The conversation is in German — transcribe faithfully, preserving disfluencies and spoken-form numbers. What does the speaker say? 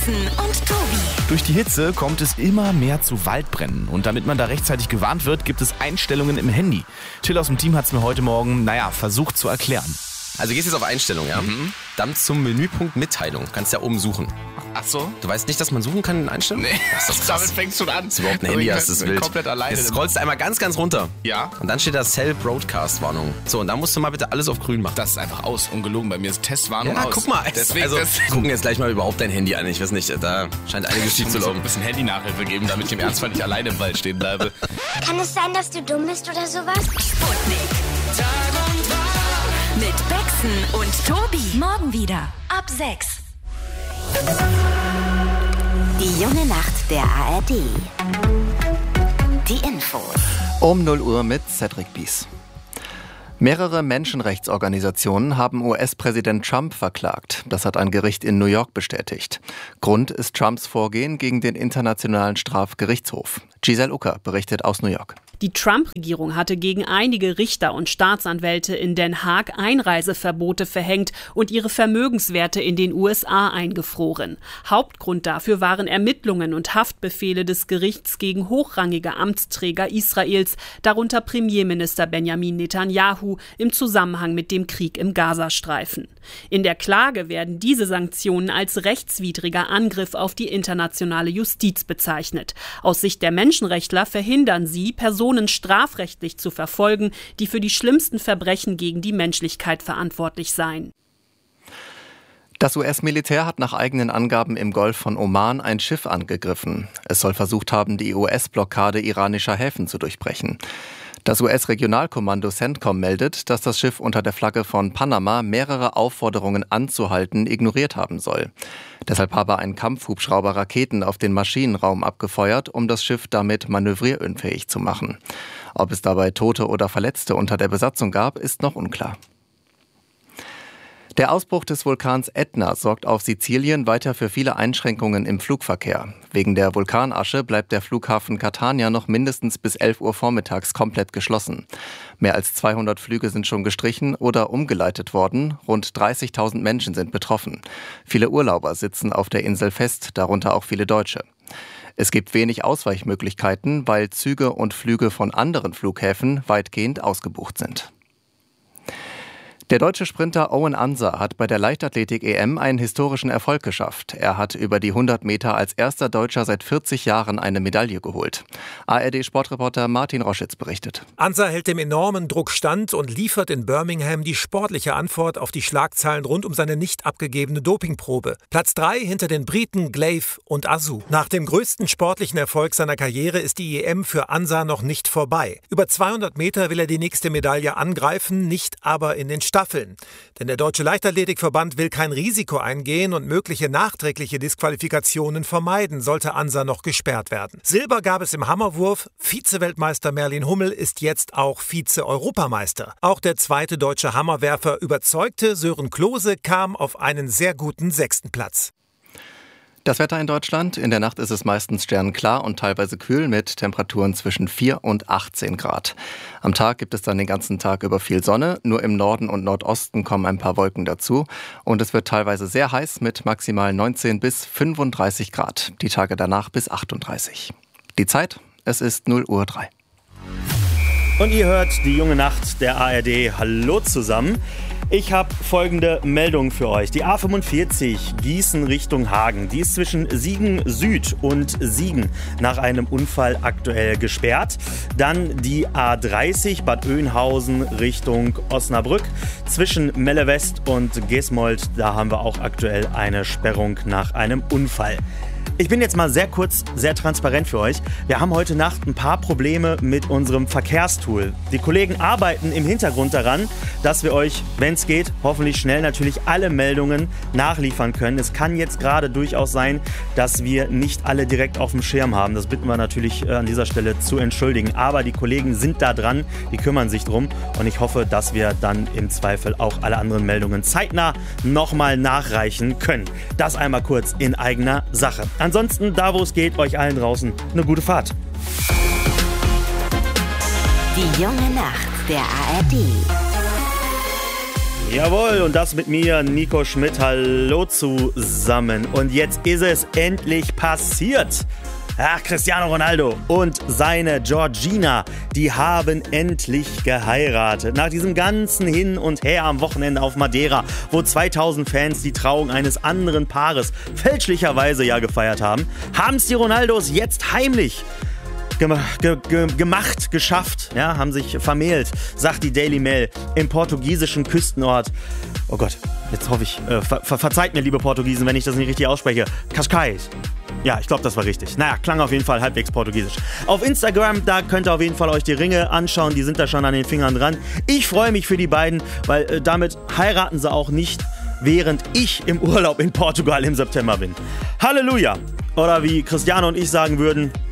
Becksen und Tobi. Durch die Hitze kommt es immer mehr zu Waldbränden. Und damit man da rechtzeitig gewarnt wird, gibt es Einstellungen im Handy. Till aus dem Team hat es mir heute Morgen, naja, versucht zu erklären. Also gehst jetzt auf Einstellungen, ja? Mhm. Dann zum Menüpunkt Mitteilung. Kannst ja oben suchen. Ach so? Du weißt nicht, dass man suchen kann in Einstellungen? Nee, das ist damit fängst du an. Das ist überhaupt ein Handy, das ist wild. Komplett alleine. Jetzt scrollst du einmal ganz, ganz runter. Ja. Und dann steht da Cell Broadcast Warnung. So, und dann musst du mal bitte alles auf grün machen. Das ist einfach aus, ungelogen. Bei mir ist Testwarnung ja, aus. guck mal. Deswegen, also, das gucken jetzt gleich mal überhaupt dein Handy an. Ich weiß nicht, da scheint einiges schief zu so laufen. ein bisschen Handy-Nachhilfe geben, damit ich im Ernstfall nicht alleine im Wald stehen bleibe. Kann es sein, dass du dumm bist oder sowas? Sputnik. Tag und Tag. Mit Becksen und Tobi. Morgen wieder ab sechs. Die junge Nacht der A R D. Die Infos. Um null Uhr mit Cedric Bies. Mehrere Menschenrechtsorganisationen haben U S-Präsident Trump verklagt. Das hat ein Gericht in New York bestätigt. Grund ist Trumps Vorgehen gegen den Internationalen Strafgerichtshof. Giselle Ucker berichtet aus New York. Die Trump-Regierung hatte gegen einige Richter und Staatsanwälte in Den Haag Einreiseverbote verhängt und ihre Vermögenswerte in den U S A eingefroren. Hauptgrund dafür waren Ermittlungen und Haftbefehle des Gerichts gegen hochrangige Amtsträger Israels, darunter Premierminister Benjamin Netanyahu, im Zusammenhang mit dem Krieg im Gazastreifen. In der Klage werden diese Sanktionen als rechtswidriger Angriff auf die internationale Justiz bezeichnet. Aus Sicht der Menschenrechtler verhindern sie, Personen strafrechtlich zu verfolgen, die für die schlimmsten Verbrechen gegen die Menschlichkeit verantwortlich seien. Das U S-Militär hat nach eigenen Angaben im Golf von Oman ein Schiff angegriffen. Es soll versucht haben, die U S-Blockade iranischer Häfen zu durchbrechen. Das U S-Regionalkommando CENTCOM meldet, dass das Schiff unter der Flagge von Panama mehrere Aufforderungen anzuhalten ignoriert haben soll. Deshalb habe ein Kampfhubschrauber Raketen auf den Maschinenraum abgefeuert, um das Schiff damit manövrierunfähig zu machen. Ob es dabei Tote oder Verletzte unter der Besatzung gab, ist noch unklar. Der Ausbruch des Vulkans Ätna sorgt auf Sizilien weiter für viele Einschränkungen im Flugverkehr. Wegen der Vulkanasche bleibt der Flughafen Catania noch mindestens bis elf Uhr vormittags komplett geschlossen. Mehr als zweihundert Flüge sind schon gestrichen oder umgeleitet worden. Rund dreißigtausend Menschen sind betroffen. Viele Urlauber sitzen auf der Insel fest, darunter auch viele Deutsche. Es gibt wenig Ausweichmöglichkeiten, weil Züge und Flüge von anderen Flughäfen weitgehend ausgebucht sind. Der deutsche Sprinter Owen Anser hat bei der Leichtathletik-E M einen historischen Erfolg geschafft. Er hat über die hundert Meter als erster Deutscher seit vierzig Jahren eine Medaille geholt. A R D-Sportreporter Martin Roschitz berichtet. Anser hält dem enormen Druck stand und liefert in Birmingham die sportliche Antwort auf die Schlagzeilen rund um seine nicht abgegebene Dopingprobe. Platz drei hinter den Briten Glaive und Azu. Nach dem größten sportlichen Erfolg seiner Karriere ist die E M für Anser noch nicht vorbei. Über zweihundert Meter will er die nächste Medaille angreifen, nicht aber in den Staffeln. Denn der Deutsche Leichtathletikverband will kein Risiko eingehen und mögliche nachträgliche Disqualifikationen vermeiden, sollte Anser noch gesperrt werden. Silber gab es im Hammerwurf. Vize-Weltmeister Merlin Hummel ist jetzt auch Vize-Europameister. Auch der zweite deutsche Hammerwerfer überzeugte. Sören Klose kam auf einen sehr guten sechsten Platz. Das Wetter in Deutschland. In der Nacht ist es meistens sternklar und teilweise kühl mit Temperaturen zwischen vier und achtzehn Grad. Am Tag gibt es dann den ganzen Tag über viel Sonne. Nur im Norden und Nordosten kommen ein paar Wolken dazu. Und es wird teilweise sehr heiß mit maximal neunzehn bis fünfunddreißig Grad. Die Tage danach bis achtunddreißig. Die Zeit, es ist null Uhr drei. Und ihr hört die junge Nacht der A R D. Hallo zusammen. Ich habe folgende Meldung für euch. Die A fünfundvierzig Gießen Richtung Hagen, die ist zwischen Siegen Süd und Siegen nach einem Unfall aktuell gesperrt. Dann die A dreißig Bad Oeynhausen Richtung Osnabrück. Zwischen Melle West und Gesmold, da haben wir auch aktuell eine Sperrung nach einem Unfall. Ich bin jetzt mal sehr kurz, sehr transparent für euch. Wir haben heute Nacht ein paar Probleme mit unserem Verkehrstool. Die Kollegen arbeiten im Hintergrund daran, dass wir euch, wenn es geht, hoffentlich schnell natürlich alle Meldungen nachliefern können. Es kann jetzt gerade durchaus sein, dass wir nicht alle direkt auf dem Schirm haben. Das bitten wir natürlich an dieser Stelle zu entschuldigen. Aber die Kollegen sind da dran, die kümmern sich drum. Und ich hoffe, dass wir dann im Zweifel auch alle anderen Meldungen zeitnah nochmal nachreichen können. Das einmal kurz in eigener Sache. Ansonsten, da wo es geht, euch allen draußen eine gute Fahrt. Die junge Nacht der A R D. Jawohl, und das mit mir, Nico Schmidt. Hallo zusammen. Und jetzt ist es endlich passiert. Ja, Cristiano Ronaldo und seine Georgina, die haben endlich geheiratet. Nach diesem ganzen Hin und Her am Wochenende auf Madeira, wo zweitausend Fans die Trauung eines anderen Paares fälschlicherweise ja gefeiert haben, haben es die Ronaldos jetzt heimlich Gema- ge- ge- gemacht, geschafft, ja, haben sich vermählt, sagt die Daily Mail, im portugiesischen Küstenort. Oh Gott, jetzt hoffe ich, äh, ver- ver- verzeiht mir, liebe Portugiesen, wenn ich das nicht richtig ausspreche. Cascais. Ja, ich glaube, das war richtig. Naja, klang auf jeden Fall halbwegs portugiesisch. Auf Instagram, da könnt ihr auf jeden Fall euch die Ringe anschauen, die sind da schon an den Fingern dran. Ich freue mich für die beiden, weil äh, damit heiraten sie auch nicht, während ich im Urlaub in Portugal im September bin. Halleluja! Oder wie Cristiano und ich sagen würden,